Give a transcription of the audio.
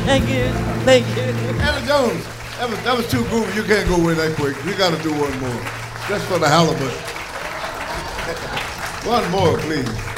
Thank you. Thank you. Anna Jones, that was too groovy. You can't go away that quick. We got to do one more. Just for the halibut. One more, please.